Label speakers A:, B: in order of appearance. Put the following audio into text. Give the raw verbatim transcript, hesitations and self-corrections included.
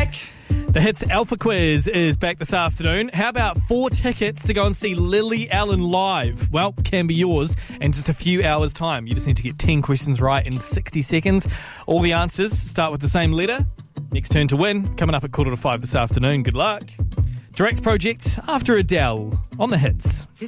A: back.
B: The Hits Alpha Quiz is back this afternoon. How about four tickets to go and see Lily Allen live? Well, can be yours in just a few hours' time. You just need to get ten questions right in sixty seconds. All the answers start with the same letter. Next turn to win, coming up at quarter to five this afternoon. Good luck. Drax Project after Adele on The Hits.